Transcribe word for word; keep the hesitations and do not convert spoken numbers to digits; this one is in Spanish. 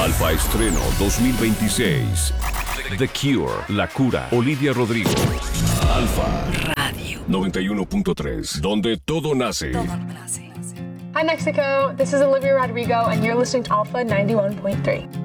Alfa Estreno dos mil veintiséis. The Cure, La Cura, Olivia Rodrigo. Alfa Radio noventa y uno punto tres, donde todo nace. Todo nace. Hi Mexico, this is Olivia Rodrigo and you're listening to Alpha ninety-one point three.